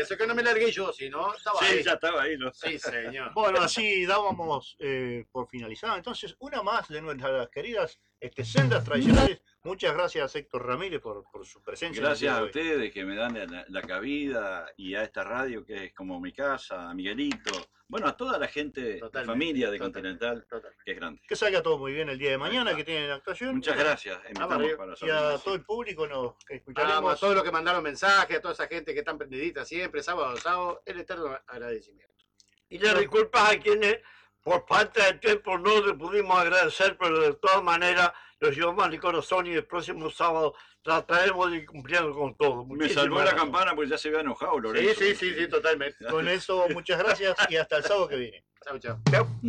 eso, que no me largué yo, si no, estaba Sí, ahí. ya estaba ahí, ¿no? Sí, señor. Bueno, así dábamos por finalizado. Entonces, una más de nuestras queridas sendas tradicionales. Muchas gracias, Héctor Ramírez, por su presencia. Gracias en a el día de hoy. ustedes que me dan la cabida y a esta radio que es como mi casa, a Miguelito, bueno, a toda la gente, la Totalmente, familia de totalmente, Continental, totalmente. que es grande. Que salga todo muy bien el día de mañana, está. que tienen actuación. Muchas gracias, invitamos arriba. para Y a Sardinasi. todo el público nos Vamos, a escucharemos. todos los que mandaron mensajes, a toda esa gente que están prendidita siempre, sábado a sábado, el eterno agradecimiento. Y le disculpas a quienes por falta de tiempo no le pudimos agradecer, pero de todas maneras los llevamos al corazón y el próximo sábado trataremos de ir cumpliendo con todo. Me salvó la campana porque ya se había enojado, Lorenzo. Sí, totalmente. Con eso, muchas gracias y hasta el sábado que viene. Chau, chau. Chao.